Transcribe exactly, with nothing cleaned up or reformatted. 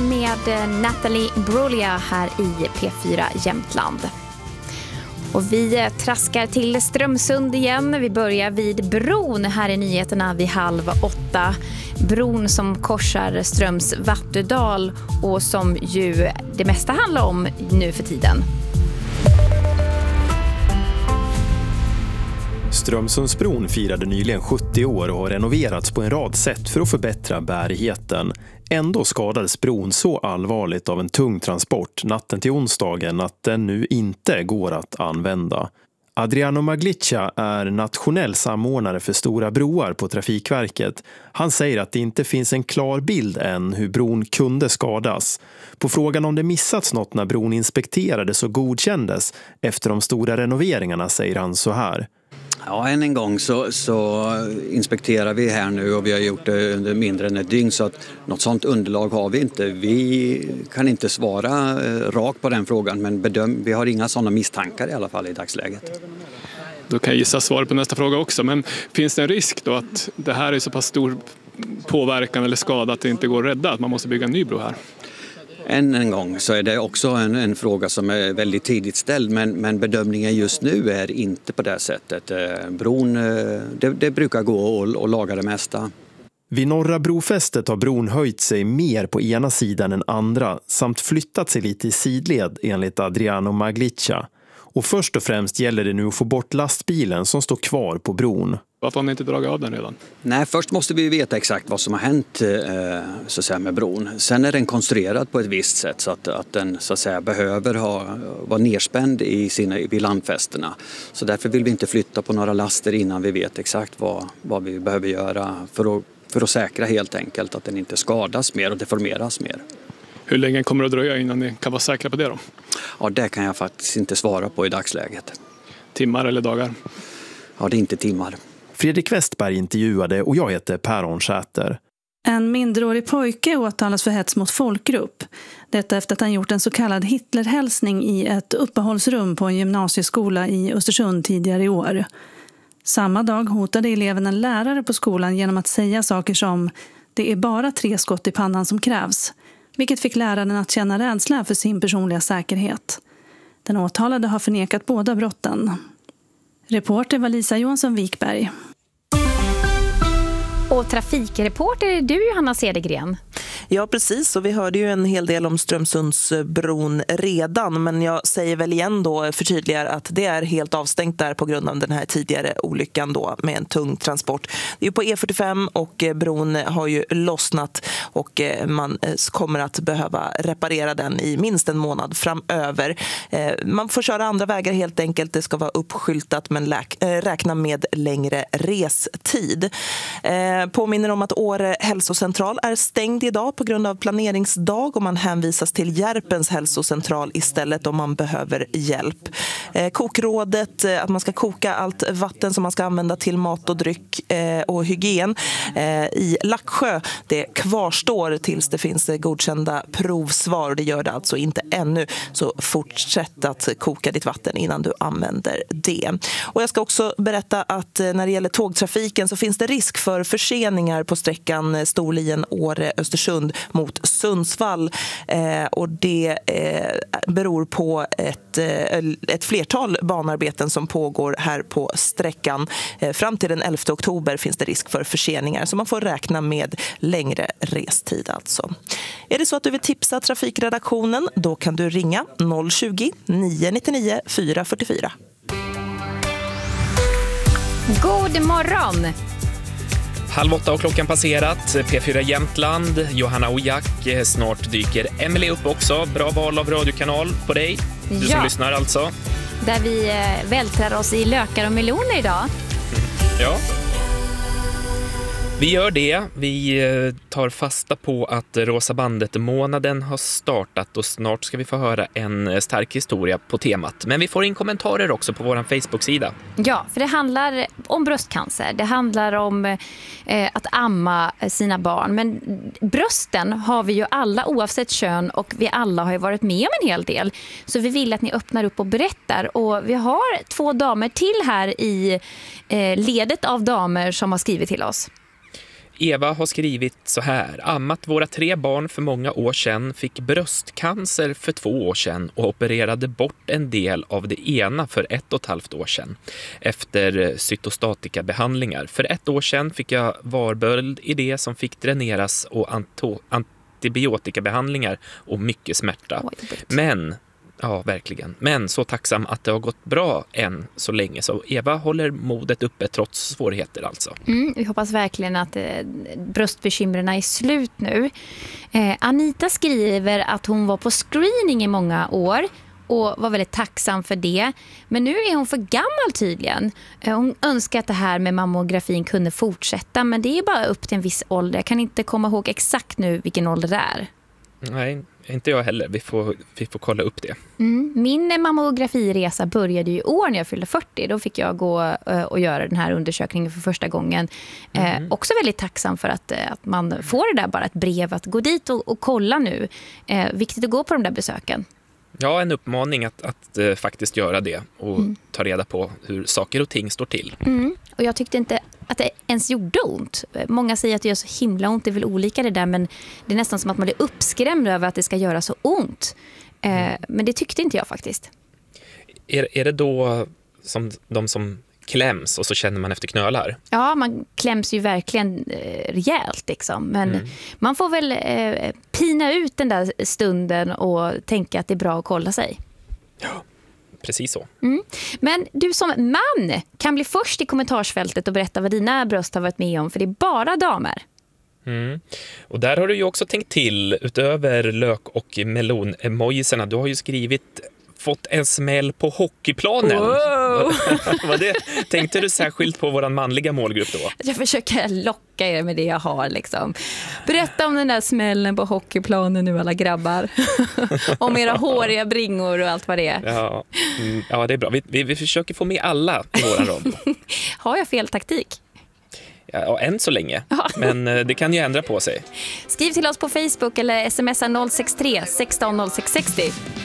med Natalie Bruglia här i P fyra Jämtland. Och vi traskar till Strömsund igen. Vi börjar vid bron här i nyheterna vid halv åtta. Bron som korsar Ströms Vattudal och som ju det mesta handlar om nu för tiden. Strömsundsbron firade nyligen sjuttio år och har renoverats på en rad sätt för att förbättra bärigheten. Ändå skadades bron så allvarligt av en tung transport natten till onsdagen att den nu inte går att använda. Adriano Maglica är nationell samordnare för stora broar på Trafikverket. Han säger att det inte finns en klar bild än hur bron kunde skadas. På frågan om det missats något när bron inspekterades och godkändes efter de stora renoveringarna säger han så här. Ja, än en gång så, så inspekterar vi här nu och vi har gjort det under mindre än ett dygn så att något sådant underlag har vi inte. Vi kan inte svara rakt på den frågan men bedöm, vi har inga sådana misstankar i alla fall i dagsläget. Då kan jag gissa svar på nästa fråga också, men finns det en risk då att det här är så pass stor påverkan eller skada att det inte går att rädda, att man måste bygga en ny bro här? Än en gång så är det också en, en fråga som är väldigt tidigt ställd men, men bedömningen just nu är inte på det sättet. Bron, det, det brukar gå att laga det mesta. Vid norra brofästet har bron höjt sig mer på ena sidan än andra samt flyttat sig lite i sidled enligt Adriano Maglica. Och först och främst gäller det nu att få bort lastbilen som står kvar på bron. Varför har ni inte dragit av den redan? Nej, först måste vi veta exakt vad som har hänt eh, så att säga, med bron. Sen är den konstruerad på ett visst sätt så att, att den så att säga, behöver ha, vara nerspänd i sina, vid landfästena. Så därför vill vi inte flytta på några laster innan vi vet exakt vad, vad vi behöver göra för att, för att säkra helt enkelt att den inte skadas mer och deformeras mer. Hur länge kommer det att dröja innan ni kan vara säkra på det då? Ja, det kan jag faktiskt inte svara på i dagsläget. Timmar eller dagar? Ja, det är inte timmar. Fredrik Westberg intervjuade och jag heter Per Ornsäter. En mindreårig pojke åtalas för hets mot folkgrupp. Detta efter att han gjort en så kallad Hitlerhälsning i ett uppehållsrum på en gymnasieskola i Östersund tidigare i år. Samma dag hotade eleven en lärare på skolan genom att säga saker som "det är bara tre skott i pannan som krävs", vilket fick läraren att känna rädsla för sin personliga säkerhet. Den åtalade har förnekat båda brotten. Reporter var Lisa Johansson Wikberg. Och trafikreporter är du, Johanna Cedergren. Ja, precis. Och vi hörde ju en hel del om Strömsundsbron redan. Men jag säger väl igen då, förtydligar att det är helt avstängt där på grund av den här tidigare olyckan då med en tung transport. Det är ju på E fyrtiofem och bron har ju lossnat och man kommer att behöva reparera den i minst en månad framöver. Man får köra andra vägar helt enkelt. Det ska vara uppskyltat men läk- räkna med längre restid. Påminner om att Åre hälsocentral är stängd idag på grund av planeringsdag och man hänvisas till Järpens hälsocentral istället om man behöver hjälp. Kokrådet, att man ska koka allt vatten som man ska använda till mat och dryck och hygien i Laxsjö, det kvarstår tills det finns godkända provsvar och det gör det alltså inte ännu. Så fortsätt att koka ditt vatten innan du använder det. Och jag ska också berätta att när det gäller tågtrafiken så finns det risk för förseningar på sträckan Storlien-Åre-Östersund mot Sundsvall eh, och det eh, beror på ett, eh, ett flertal banarbeten som pågår här på sträckan. Eh, fram till den elfte oktober finns det risk för förseningar så man får räkna med längre restid alltså. Är det så att du vill tipsa trafikredaktionen då kan du ringa noll tjugo, nio nittionio, fyra fyrtiofyra. God morgon! Halv åtta och klockan passerat. P fyra Jämtland, Johanna Ojak. Snart dyker Emily upp också. Bra val av radiokanal på dig. Du ja. som lyssnar alltså. Där vi vältrar oss i lökar och meloner idag. Ja. Vi gör det. Vi tar fasta på att Rosa bandet-månaden har startat och snart ska vi få höra en stark historia på temat. Men vi får in kommentarer också på vår Facebook-sida. Ja, för det handlar om bröstcancer. Det handlar om eh, att amma sina barn. Men brösten har vi ju alla oavsett kön och vi alla har ju varit med om en hel del. Så vi vill att ni öppnar upp och berättar. Och vi har två damer till här i eh, ledet av damer som har skrivit till oss. Eva har skrivit så här. Ammat våra tre barn för många år sedan, fick bröstcancer för två år sedan och opererade bort en del av det ena för ett och ett halvt år sedan efter cytostatikabehandlingar. För ett år sedan fick jag varböld i det som fick dräneras och anto- antibiotikabehandlingar och mycket smärta. Men... Ja, verkligen. Men så tacksam att det har gått bra än så länge. Så Eva håller modet uppe trots svårigheter alltså. Mm, vi hoppas verkligen att eh, bröstbekymren är slut nu. Eh, Anita skriver att hon var på screening i många år och var väldigt tacksam för det. Men nu är hon för gammal tydligen. Eh, hon önskar att det här med mammografin kunde fortsätta. Men det är bara upp till en viss ålder. Jag kan inte komma ihåg exakt nu vilken ålder det är. Nej, inte jag heller. Vi får, vi får kolla upp det. Mm. Min mammografiresa började ju i år när jag fyllde fyrtio. Då fick jag gå uh, och göra den här undersökningen för första gången. Mm. Eh, också väldigt tacksam för att, uh, att man får det där bara ett brev att gå dit och, och kolla nu. Eh, viktigt att gå på de där besöken. Ja, en uppmaning att, att uh, faktiskt göra det och mm. ta reda på hur saker och ting står till. Mm. Och jag tyckte inte att det ens gjorde ont. Många säger att det gör så himla ont, det är väl olika det där, men det är nästan som att man är uppskrämd över att det ska göra så ont. Eh, men det tyckte inte jag faktiskt. Är, är det då som de som kläms och så känner man efter knölar? Ja, man kläms ju verkligen eh, rejält liksom. Men mm. man får väl eh, pina ut den där stunden och tänka att det är bra att kolla sig. Ja, precis så. Mm. Men du som man kan bli först i kommentarsfältet och berätta vad dina bröst har varit med om, för det är bara damer. Mm. Och där har du ju också tänkt till, utöver lök- och melon-emojisarna. Du har ju skrivit fått en smäll på hockeyplanen. Wow. Vad det, tänkte du särskilt på våran manliga målgrupp då? Jag försöker locka er med det jag har liksom. Berätta om den där smällen på hockeyplanen nu, alla grabbar. Om era håriga bringor och allt vad det är. Ja, mm, ja det är bra. Vi, vi, vi försöker få med alla i våran radio. Har jag fel taktik? Ja, än så länge. Men det kan ju ändra på sig. Skriv till oss på Facebook eller smsa noll sex tre sexton noll sex sextio.